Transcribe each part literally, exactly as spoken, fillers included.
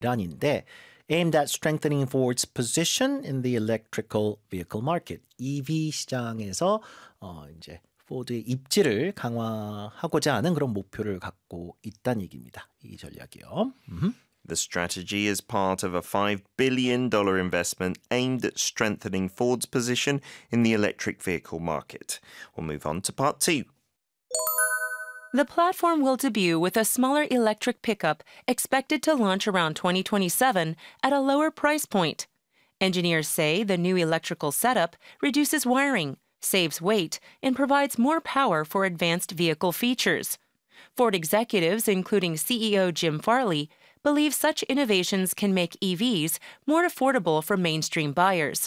란인데 aimed at strengthening Ford's position in the electrical vehicle market. 이브이 시장에서 어, 이제 포드의 입지를 강화하고자 하는 그런 목표를 갖고 있다는 얘기입니다. 이 전략이요. 음흠. The strategy is part of a five billion dollars investment aimed at strengthening Ford's position in the electric vehicle market. We'll move on to part two. The platform will debut with a smaller electric pickup expected to launch around twenty twenty-seven at a lower price point. Engineers say the new electrical setup reduces wiring, saves weight, and provides more power for advanced vehicle features. Ford executives, including C E O Jim Farley, believe such innovations can make E Vs more affordable for mainstream buyers.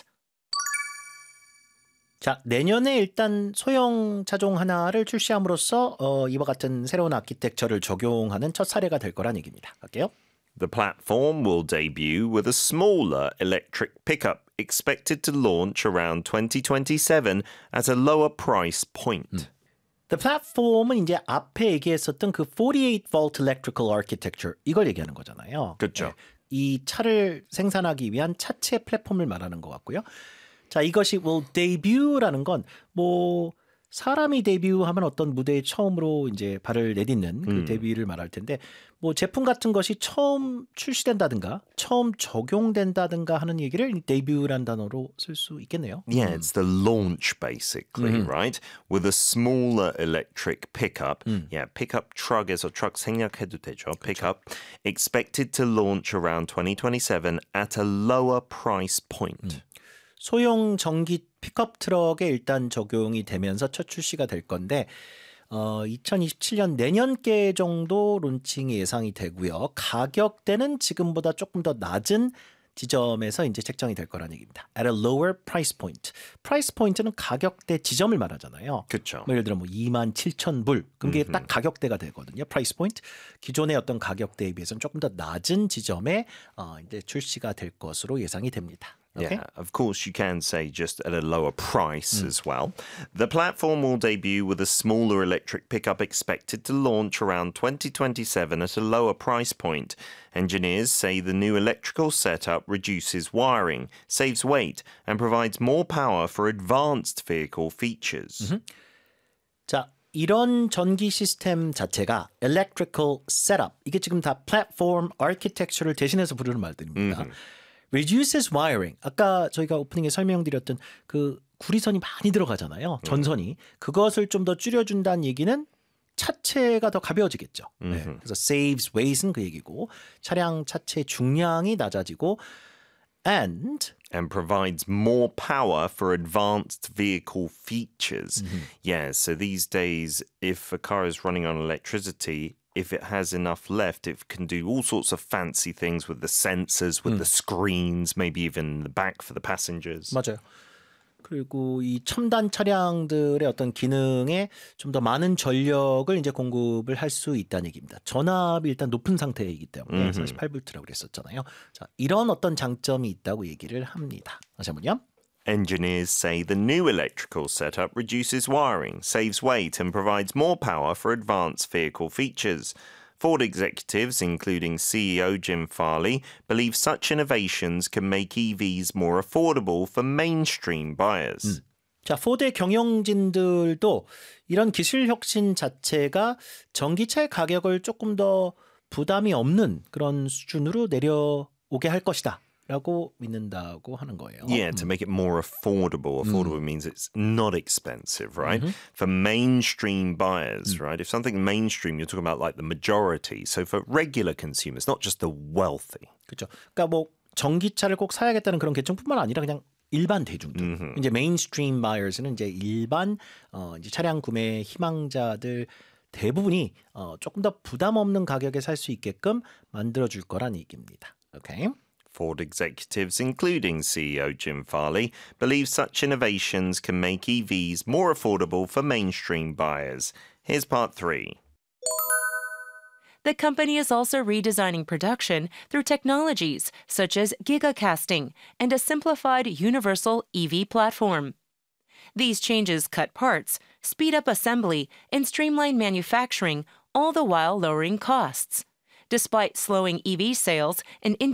자, 내년에 일단 소형 차종 하나를 출시함으로써 어, 이와 같은 새로운 아키텍처를 적용하는 첫 사례가 될 거란 얘기입니다. 갈게요. The platform will debut with a smaller electric pickup expected to launch around twenty twenty-seven at a lower price point. 음. The platform은 이제 앞에 얘기했었던 그 forty-eight volt electrical architecture 이걸 얘기하는 거잖아요. 그렇죠. 네. 이 차를 생산하기 위한 차체 플랫폼을 말하는 것 같고요. 자, 이것이 will debut라는 건 뭐 사람이 데뷔하면 어떤 무대에 처음으로 이제 발을 내딛는 그 음. 데뷔를 말할 텐데 뭐 제품 같은 것이 처음 출시된다든가 처음 적용된다든가 하는 얘기를 데뷔라는 단어로 쓸 수 있겠네요. Yeah, it's the launch basically, 음. right? With a smaller electric pickup. 음. Yeah, pickup truck에서 truck 생략해도 되죠. Pickup expected to launch around twenty twenty-seven at a lower price point. 음. 소형 전기 픽업 트럭에 일단 적용이 되면서 첫 출시가 될 건데 어, 이천이십칠 년 내년께 정도 론칭이 예상이 되고요. 가격대는 지금보다 조금 더 낮은 지점에서 이제 책정이 될 거라는 얘기입니다. At a lower price point. price point는 가격대 지점을 말하잖아요. 그렇죠. 뭐 예를 들어 뭐 이만 칠천 불. 그럼 그게 딱 가격대가 되거든요. price point. 기존의 어떤 가격대에 비해서는 조금 더 낮은 지점에 어, 이제 출시가 될 것으로 예상이 됩니다. Okay. Yeah, of course you can say just at a lower price mm. as well. The platform will debut with a smaller electric pickup expected to launch around twenty twenty-seven at a lower price point. Engineers say the new electrical setup reduces wiring, saves weight, and provides more power for advanced vehicle features. Mm-hmm. 자, 이런 전기 시스템 자체가 electrical setup, 이게 지금 다 platform architecture를 대신해서 부르는 말들입니다. Mm-hmm. reduces wiring. 아까 저희가 오프닝에 설명드렸던 그 구리선이 많이 들어가잖아요. 전선이. 그것을 좀 더 줄여준다는 얘기는 차체가 더 가벼워지겠죠. 네. 그래서 saves weight은 그 얘기고 차량 차체 중량이 낮아지고 and and provides more power for advanced vehicle features. Mm-hmm. Yeah, so these days if a car is running on electricity, if it has enough left, it can do all sorts of fancy things with the sensors, with 음. the screens, maybe even the back for the passengers. 맞아요. 그리고 이 첨단 차량들의 어떤 기능에 좀 더 많은 전력을 이제 공급을 할 수 있다는 얘기입니다. 전압이 일단 높은 상태이기 때문에 음흠. 사십팔 볼트라고 그랬었잖아요. 자, 이런 어떤 장점이 있다고 얘기를 합니다. 다시 한번요. Engineers say the new electrical setup reduces wiring, saves weight, and provides more power for advanced vehicle features. Ford executives, including C E O Jim Farley, believe such innovations can make E Vs more affordable for mainstream buyers. 음. 자, 포드의 경영진들도 이런 기술 혁신 자체가 전기차의 가격을 조금 더 부담이 없는 그런 수준으로 내려오게 할 것이다. 라고 믿는다고 하는 거예요. Yeah, to make it more affordable. Affordable 음. means it's not expensive, right? Mm-hmm. For mainstream buyers, 음. right? If something mainstream, you're talking about like the majority. So for regular consumers, not just the wealthy. 그렇죠. 그러니까 뭐 전기차를 꼭 사야겠다는 그런 계층뿐만 아니라 그냥 일반 대중들. Mm-hmm. 이제 mainstream buyers는 이제 일반 어, 이제 차량 구매 희망자들 대부분이 어, 조금 더 부담 없는 가격에 살 수 있게끔 만들어 줄 거란 얘기입니다. 오케이. Ford executives, including C E O Jim Farley, believe such innovations can make E Vs more affordable for mainstream buyers. Here's part three. The company is also redesigning production through technologies such as gigacasting and a simplified universal E V platform. These changes cut parts, speed up assembly, and streamline manufacturing, all the while lowering costs. Despite slowing E V sales, an